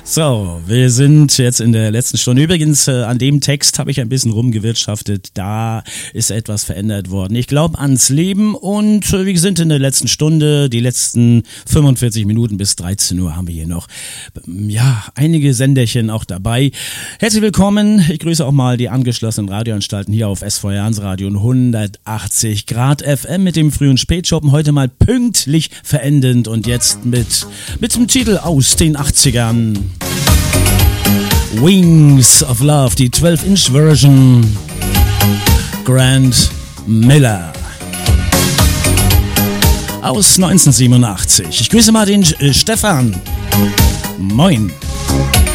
So, wir sind jetzt in der letzten Stunde. Übrigens, an dem Text habe ich ein bisschen rumgewirtschaftet. Da ist etwas verändert worden. Ich glaube ans Leben und wir sind in der letzten Stunde. Die letzten 45 Minuten bis 13 Uhr haben wir hier noch. Ja, einige Senderchen auch dabei. Herzlich willkommen. Ich grüße auch mal die angeschlossenen Radioanstalten hier auf SV Jahnsradio 180 Grad FM mit dem frühen Spätschoppen. Heute mal pünktlich verendend und jetzt mit dem Titel aus den 80ern. Wings of Love, die 12-Inch-Version. Grant Miller aus 1987. Ich grüße mal den Stefan. Moin.